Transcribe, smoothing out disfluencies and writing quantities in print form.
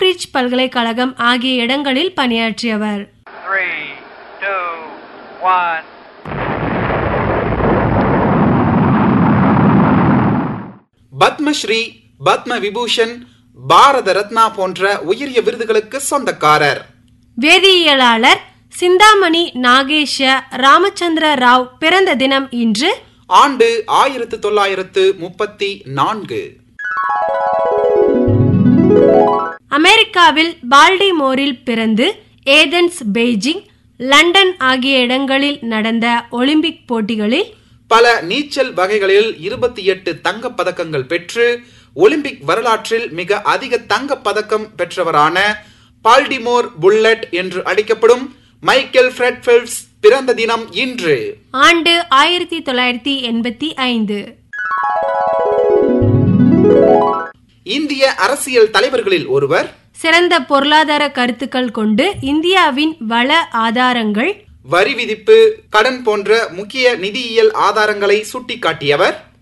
Cambridge பல்கலைக்கழகம் ஆகிய இடங்களில் பணியாற்றியவர். 3, 2, 1. பத்மஸ்ரீ, பத்ம விபூஷன், பாரத ரத்னா போன்ற உயரிய விருதுகளுக்கு சொந்தக்காரர். வேதியியலாளர் சிந்தாமணி நாகேஷ ராமச்சந்திர ராவ் பிறந்த தினம் இன்று. ஆண்டு 1934. அமெரிக்காவில் பால்டிமோரில் பிறந்து ஏதென்ஸ், பெய்ஜிங், லண்டன் ஆகிய இடங்களில் நடந்த ஒலிம்பிக் போட்டிகளில் பல நீச்சல் வகைகளில் 28 தங்கப் பதக்கங்கள் பெற்று ஒலிம்பிக் வரலாற்றில் மிக அதிக தங்கப் பதக்கம் பெற்றவரான பால்டிமோர் புல்லட் என்று அழைக்கப்படும் மைக்கேல் ஃப்ரெட் ஃபெல்ப்ஸ் பிறந்த தினம் இன்று. ஆண்டு 1985. இந்திய அரசியல் தலைவர்களில் ஒருவர். சிறந்த பொருளாதார கருத்துக்கள் கொண்டு இந்தியாவின் வள ஆதாரங்கள், வரி விதிப்பு, கடன் போன்ற முக்கிய நிதியியல் ஆதாரங்களை சுட்டிக்காட்டியவர்.